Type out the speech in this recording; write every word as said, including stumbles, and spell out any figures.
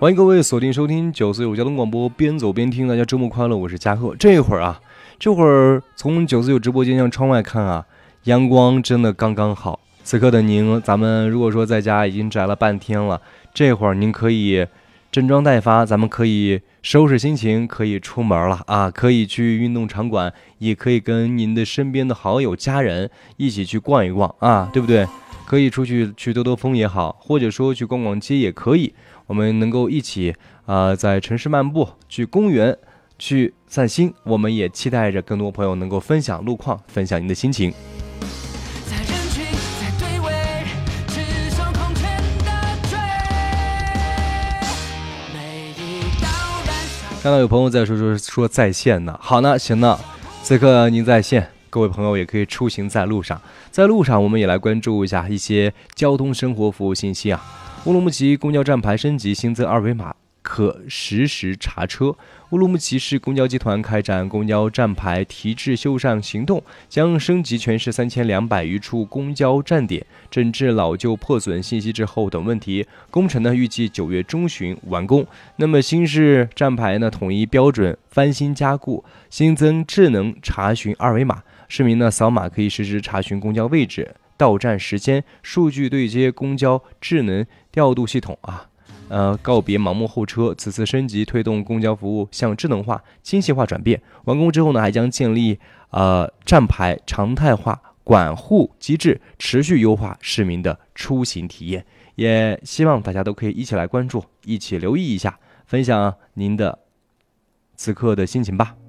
欢迎各位锁定收听九四九交通广播，边走边听，大家周末快乐，我是嘉贺。这会儿啊，这会儿从九四九直播间向窗外看啊，阳光真的刚刚好。此刻的您，咱们如果说在家已经宅了半天了，这会儿您可以整装待发，咱们可以收拾心情，可以出门了啊，可以去运动场馆，也可以跟您的身边的好友、家人一起去逛一逛啊，对不对？可以出去去兜兜风也好，或者说去逛逛街也可以。我们能够一起啊、呃，在城市漫步，去公园去散心。我们也期待着更多朋友能够分享路况，分享您的心情。看到有朋友在说说说在线呢，好呢，行呢，此刻您在线，各位朋友也可以出行在路上，在路上我们也来关注一下一些交通生活服务信息啊。乌鲁木齐公交站牌升级，新增二维码，可实时查车。乌鲁木齐市公交集团开展公交站牌提质修缮行动，将升级全市三千两百余处公交站点，整治老旧破损、信息滞后等问题。工程呢预计九月中旬完工。那么新式站牌呢统一标准翻新加固，新增智能查询二维码，市民呢扫码可以实时查询公交位置、到站时间，数据对接公交智能调度系统啊。呃，告别盲目候车，此次升级推动公交服务向智能化、精细化转变。完工之后呢，还将建立呃站牌常态化管护机制，持续优化市民的出行体验。也希望大家都可以一起来关注，一起留意一下，分享您的此刻的心情吧。